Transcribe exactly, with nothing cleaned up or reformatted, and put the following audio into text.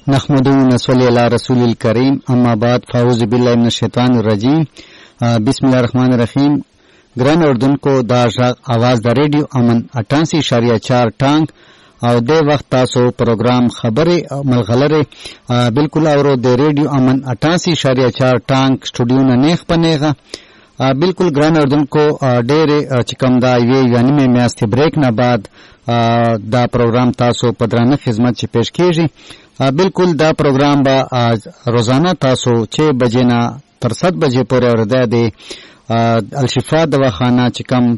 نحمده ونصلي على رسول الكريم اما بعد فاعوذ بالله من الشیطان الرجیم بسم الله الرحمن الرحیم. ګران اردوونکو دا غږ आवाज د ریډیو امن اٹھاسی اشاریه چار ټانګ او د وخت تاسو پروګرام خبره ملغلره بالکل اورو د ریډیو امن اٹھاسی اشاریه چار ټانګ سټوډیو نه نیخ پنهغه بالکل ګران اردوونکو ډېر چې کوم دا وی یعنی مې میاشتې بریک نه بعد دا پروګرام تاسو په درانه خدمت چې پیش کیږي. بالکل دا پروګرام به روزانه تاسو چې بجې نه تر سات بجې پورې ورده دی الشفا دواخانه چې کوم